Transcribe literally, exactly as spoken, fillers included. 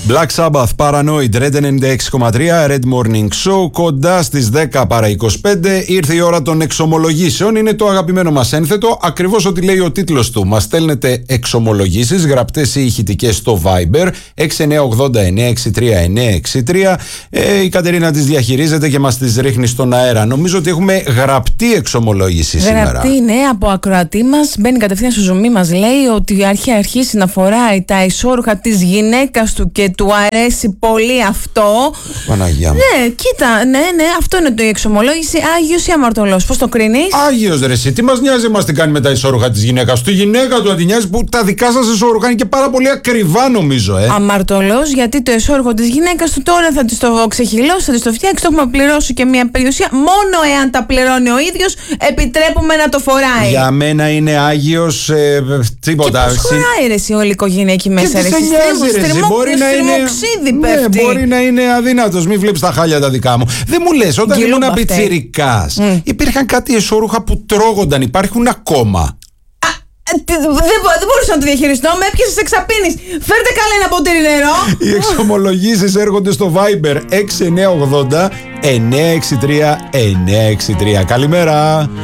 Black Sabbath, Paranoid, Red ενενήντα έξι κόμμα τρία, Red Morning Show, κοντά στις δέκα παρά είκοσι πέντε. Ήρθε η ώρα των εξομολογήσεων. Είναι το αγαπημένο μας ένθετο, ακριβώς ό,τι λέει ο τίτλος του. Μας στέλνετε εξομολογήσεις, γραπτές ή ηχητικές στο Viber έξι εννιά ογδόντα εννιά εξήντα τρία εννιά εξήντα τρία. Ε, η Κατερίνα τις διαχειρίζεται και μας τις ρίχνει στον αέρα. Νομίζω ότι έχουμε γραπτή εξομολόγηση γραπτή, σήμερα. Γραπτή, ναι, από ακροατή μας. Μπαίνει κατευθείαν στο ζουμί μας. Λέει ότι αρχή αρχίσει να φοράει τα ισόρουχα της γυναίκας του και του αρέσει πολύ αυτό. Παναγιά μου. Ναι, κοίτα, ναι, ναι, αυτό είναι το η εξομολόγηση. Άγιος ή αμαρτωλός, πώς το κρίνεις? Άγιος ρε εσύ, τι μας νοιάζει μας τι κάνει με τα ισόρουχα της γυναίκας. Του γυναίκα του αντινιάζει που τα δικά σας ισόρουχα είναι και πάρα πολύ ακριβά νομίζω, ε. Αμαρτωλός, γιατί το ισόρουχο της γυναίκας του τώρα θα της το ξεχυλώσει, θα της το φτιάξει. Το έχουμε πληρώσει και μια περιουσία. Μόνο εάν τα πληρώνει ο ίδιος, επιτρέπουμε να το φοράει. Για μένα είναι Άγιος ε, τίποτα. Και πώς χωράει ρε εσύ όλη η οικογένεια εκεί μέσα, ρε εσύ? Μπορεί να είναι. Ναι, μπορεί να είναι αδύνατος. Μην βλέπεις τα χάλια τα δικά μου. Δεν μου λες, όταν ήμουν πιτσιρικάς, mm. υπήρχαν κάτι εσώρουχα που τρώγονταν. Υπάρχουν ακόμα. Δεν, δεν μπορούσα να το διαχειριστώ. Με έπιασες εξαπίνεις. Φέρτε καλά ένα ποτήρι νερό. Οι εξομολογήσεις έρχονται στο Viber έξι εννιά ογδόντα εννιά εξήντα τρία εννιά εξήντα τρία. Καλημέρα.